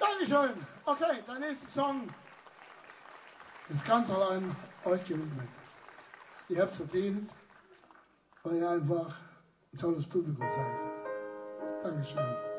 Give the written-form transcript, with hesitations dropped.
Dankeschön. Okay, der nächste Song ist ganz allein euch gewidmet. Ihr habt es verdient, weil ihr einfach ein tolles Publikum seid. Dankeschön.